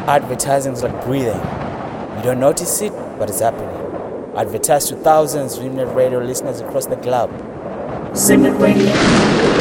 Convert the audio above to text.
Advertising is like breathing. You don't notice it, but it's happening. Advertise to thousands of Simnet Radio listeners across the globe. Simnet Radio.